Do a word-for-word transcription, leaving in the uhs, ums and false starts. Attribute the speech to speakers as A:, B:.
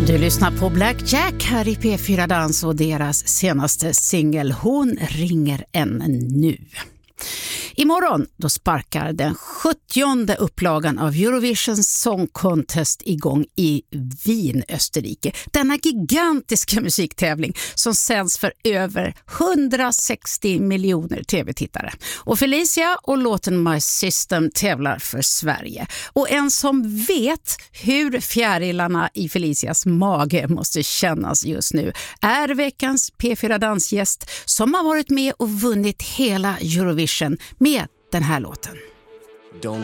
A: Du lyssnar på Black Jack här i P fyra Dans och deras senaste singel Hon ringer en nu. Imorgon då sparkar den sjuttionde upplagan av Eurovision Song Contest igång i Wien, Österrike. Denna gigantiska musiktävling som sänds för över hundrasextio miljoner tv-tittare. Och Felicia och låten My System tävlar för Sverige. Och en som vet hur fjärilarna i Felicias mage måste kännas just nu är veckans P fyra Dansgäst som har varit med och vunnit hela Eurovision med den här låten.
B: Don't